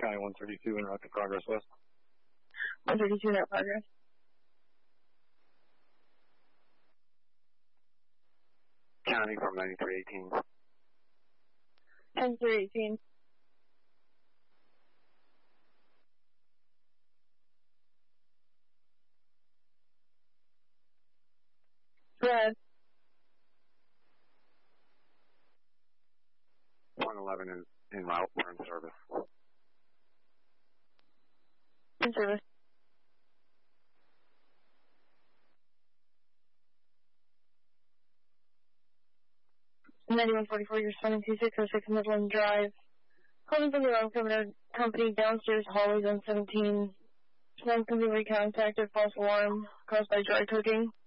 County 132 and route to Progress West. 132 in progress. County from 9318. 10318. Go ahead. 111 in route. We're in service. In service. 9144, you're responding 2606 Midland Drive. Calling from the wrong company downstairs hallways on 17. Wrong company recontacted, false alarm caused by dry cooking.